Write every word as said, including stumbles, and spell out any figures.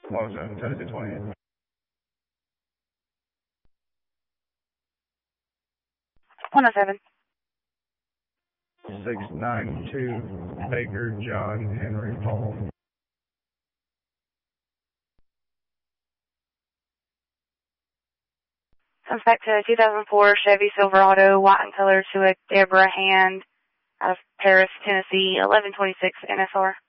Close on ten to twenty. one oh seven. six nine two, Baker John Henry Paul. Suspect to two thousand four Chevy Silverado, white in color, to a Deborah Hand out of Paris, Tennessee, eleven twenty-six N S R.